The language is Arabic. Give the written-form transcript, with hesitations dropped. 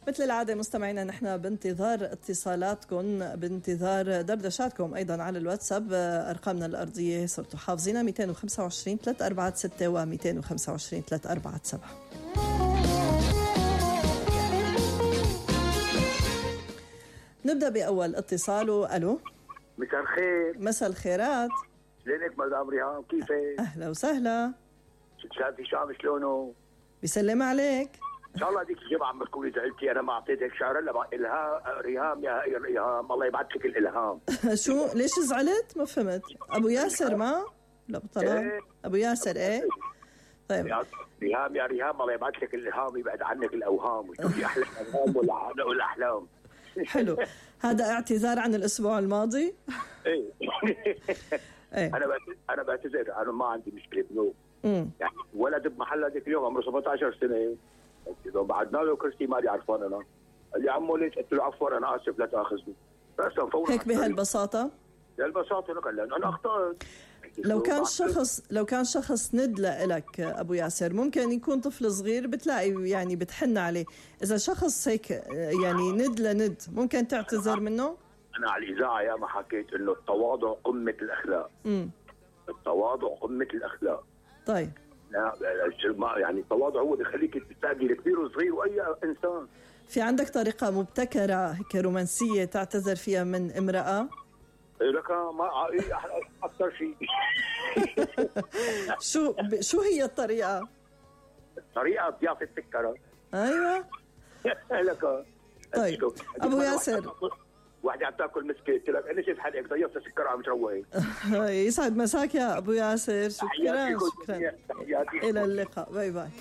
مثل العادة مستمعينا نحن بانتظار اتصالاتكم، بانتظار دردشاتكم أيضا على الواتساب. أرقامنا الأرضية صرتوا حافظينها 225 346 و 225 347. نبدأ بأول اتصال. ألو، مساء الخير. مساء الخيرات. شلونك مدام ريهام؟ كيفك؟ أهلا وسهلا. شافي شام شلونه؟ بيسلم عليك. ان شاء الله هذيك الجمعه عم تكوني زعلتي انا ما اعطيتك شعر الا الهام. ريهام يا ريهام الله يبعث لك الالهام. شو ليش زعلت؟ ما فهمت. ابو ياسر ما؟ لا بطلان. إيه؟ ابو ياسر ايه؟ طيب ريهام يا ريهام الله يبعث لك الالهام، يبعد عنك الاوهام وتشوفي احلى الالهام والاحلام. حلو. هذا اعتذار عن الاسبوع الماضي؟ ايه. ايه انا بعتذر، انا ما عندي مشكله بنو. يعني ولد بمحل هذيك اليوم عمره 17 سنه، اذا بعدنا له كرسي ما عرفان انا. قال لي عمو ليش؟ قلت له عفوا انا اسف لا تاخذني. بس فورا هيك بهالبساطه؟ بهالبساطه لانه انا اخطأت. لو كان شخص ند لك ابو ياسر، ممكن يكون طفل صغير بتلاقي يعني بتحن عليه. اذا شخص هيك يعني ند لند ممكن تعتذر منه. انا على الاذاعه يا ما حكيت انه التواضع قمه الاخلاق. التواضع قمه الاخلاق. طيب لا يعني التواضع هو اللي يخليك تستقبل كبير وصغير واي انسان. في عندك طريقه مبتكره هيك رومانسيه تعتذر فيها من امراه؟ لك ما اكثر شيء. شو هي الطريقه؟ الطريقه ضيافه سكره. ايوه. لك طيب ابو ياسر، واحدة عم تاكل مسكة قلت لك انا شايف حالك ضيفت سكر عم تروقي. يسعد مساك يا ابو ياسر. شكرا. الى اللقاء. باي باي.